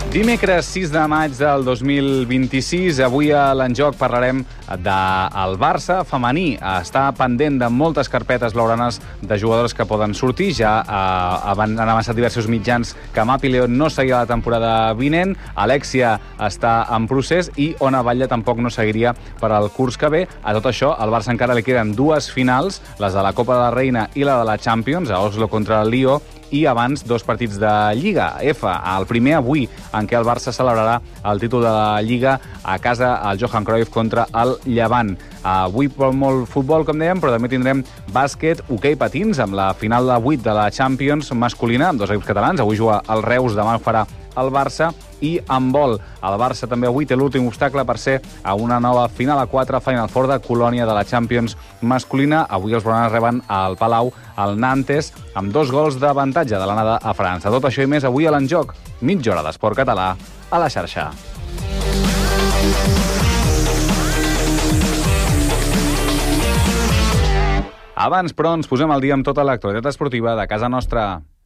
Dimecres 6 de maig del 2026, avui a l'Enjoc parlarem del Barça femení. Està pendent de moltes carpetes blaugranes de jugadors que poden sortir. Ja han avançat diversos mitjans que Mapi León no seguirà la temporada vinent, Alexia està en procés i Ona Batlle tampoc no seguiria per al curs que ve. A tot això, al Barça encara li queden dues finals, les de la Copa de la Reina i la de la Champions, a Oslo contra el Lió, i abans dos partits de Lliga F. El primer avui, en què el Barça celebrarà el títol de la Lliga a casa al Johan Cruyff contra el Llevant. Avui molt futbol, com dèiem, però també tindrem bàsquet, hoquei patins, amb la final de 8 de la Champions masculina, amb dos equips catalans. Avui juga el Reus, demà ho farà el Barça, i handbol. El Barça també avui té l'últim obstacle per ser a una nova final a 4, Final Four de Colònia de la Champions masculina. Avui els blaugranes reben al Palau el Nantes amb 2 gols d'avantatge de l'anada a França. Tot això i més avui a l'Enjoc. Mitja hora d'esport català a la xarxa. Abans, però, ens posem al dia amb tota l'actualitat esportiva de casa nostra.